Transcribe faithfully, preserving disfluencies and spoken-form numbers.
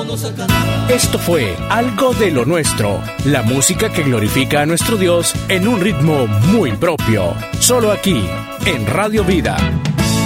todos a cantar. Esto fue Algo de lo Nuestro, la música que glorifica a nuestro Dios en un ritmo muy propio, solo aquí, en Radio Vida.